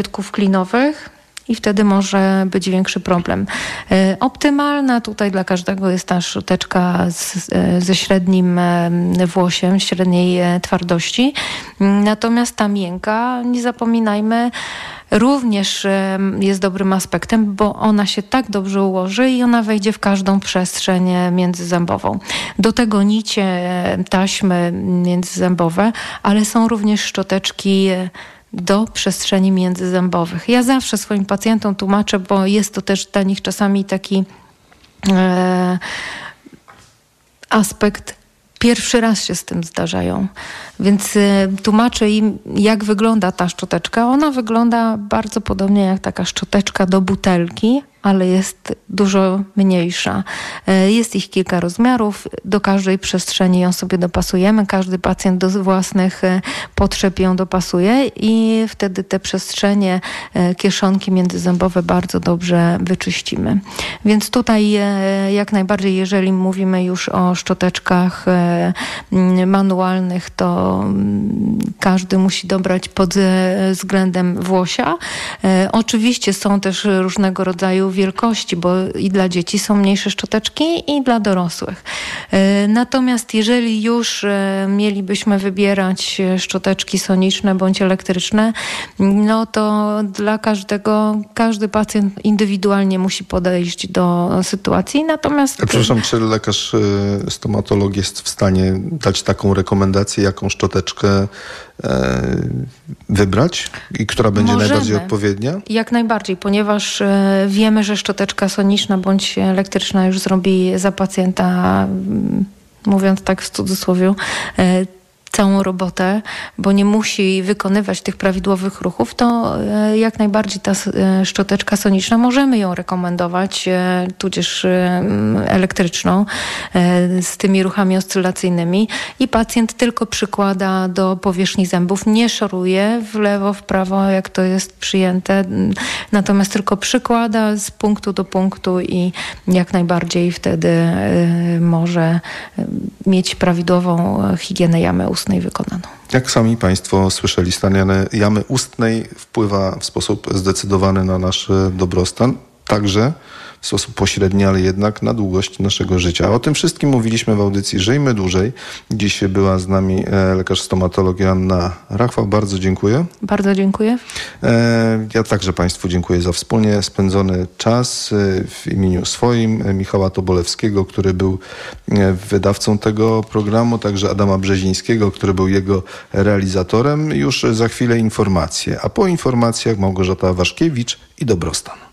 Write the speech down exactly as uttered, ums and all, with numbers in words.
zabytków klinowych i wtedy może być większy problem. Optymalna tutaj dla każdego jest ta szczoteczka z, ze średnim włosiem, średniej twardości. Natomiast ta miękka, nie zapominajmy, również jest dobrym aspektem, bo ona się tak dobrze ułoży i ona wejdzie w każdą przestrzeń międzyzębową. Do tego nicie, taśmy międzyzębowe, ale są również szczoteczki do przestrzeni międzyzębowych. Ja zawsze swoim pacjentom tłumaczę, bo jest to też dla nich czasami taki e, aspekt, pierwszy raz się z tym zdarzają. Więc y, tłumaczę im, jak wygląda ta szczoteczka. Ona wygląda bardzo podobnie jak taka szczoteczka do butelki, ale jest dużo mniejsza. Y, jest ich kilka rozmiarów. Do każdej przestrzeni ją sobie dopasujemy. Każdy pacjent do własnych y, potrzeb ją dopasuje i wtedy te przestrzenie, y, kieszonki międzyzębowe bardzo dobrze wyczyścimy. Więc tutaj y, jak najbardziej, jeżeli mówimy już o szczoteczkach y, manualnych, to każdy musi dobrać pod względem włosia. E, oczywiście są też różnego rodzaju wielkości, bo i dla dzieci są mniejsze szczoteczki i dla dorosłych. E, natomiast jeżeli już e, mielibyśmy wybierać szczoteczki soniczne bądź elektryczne, no to dla każdego, każdy pacjent indywidualnie musi podejść do sytuacji. Natomiast... Przepraszam, czy lekarz stomatolog jest w stanie dać taką rekomendację, jaką szczoteczkę e, wybrać i która będzie Możemy. najbardziej odpowiednia? Jak najbardziej, ponieważ e, wiemy, że szczoteczka soniczna bądź elektryczna już zrobi za pacjenta, m, mówiąc tak w cudzysłowie, e, całą robotę, bo nie musi wykonywać tych prawidłowych ruchów, to jak najbardziej ta szczoteczka soniczna, możemy ją rekomendować, tudzież elektryczną, z tymi ruchami oscylacyjnymi i pacjent tylko przykłada do powierzchni zębów, nie szoruje w lewo, w prawo, jak to jest przyjęte, natomiast tylko przykłada z punktu do punktu i jak najbardziej wtedy może mieć prawidłową higienę jamy ustnej wykonaną. Jak sami Państwo słyszeli, stan jamy ustnej wpływa w sposób zdecydowany na nasz dobrostan, także w sposób pośredni, ale jednak na długość naszego życia. O tym wszystkim mówiliśmy w audycji Żyjmy Dłużej. Dziś była z nami lekarz stomatolog Joanna Rachwał. Bardzo dziękuję. Bardzo dziękuję. Ja także Państwu dziękuję za wspólnie spędzony czas. W imieniu swoim, Michała Tobolewskiego, który był wydawcą tego programu, także Adama Brzezińskiego, który był jego realizatorem. Już za chwilę informacje, a po informacjach Małgorzata Waszkiewicz i Dobrostan.